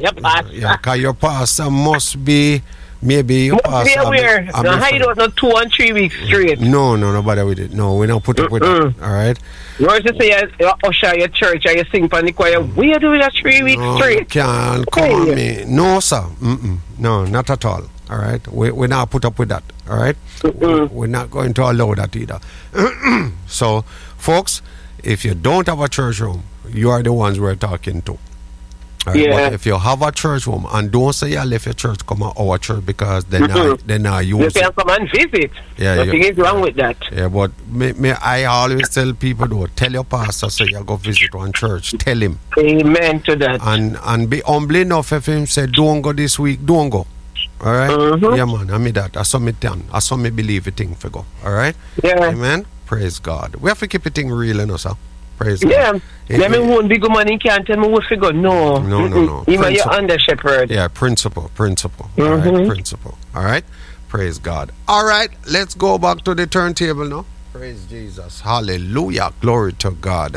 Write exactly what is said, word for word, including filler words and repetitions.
your pastor. Yeah, because your pastor must be, maybe your Must pastor. be aware. I'm No hide out no two and three weeks straight. No, no, nobody with it. No, we don't put up with Mm-mm. that. All right? You want to say you, you usher your church and you sing for the choir. We are doing that three weeks No, you straight. can't come Hey. on me. No, sir. Mm-mm. No, not at all. All right? We, we're not put up with that. All right? Mm-mm. We're not going to allow that either. So, folks, if you don't have a church home, you are the ones we're talking to. All right? Yeah. But if you have a church home, and don't say you left your church, come to our church because they're Mm-mm. not, they're not You using can it. come and visit. Yeah, Nothing you- is wrong with that. Yeah, but me, me, I always tell people, though, tell your pastor so you go visit one church. Tell him. Amen to that. And and be humble enough if him say, don't go this week, don't go. All right? Mhm. Yeah, man, I mean that. I saw me done. I saw me believe it thing for go. All right? Yeah. Amen? Praise God. We have to keep it thing real, you know, sir. Praise Yeah. God. Let me won't be good man, he can't tell me what figure. No. No, no, no. Even your Principle. under shepherd. Yeah, principle, principle. All right, Mhm. principle. All right? Praise God. All right, let's go back to the turntable now. Praise Jesus. Hallelujah. Glory to God.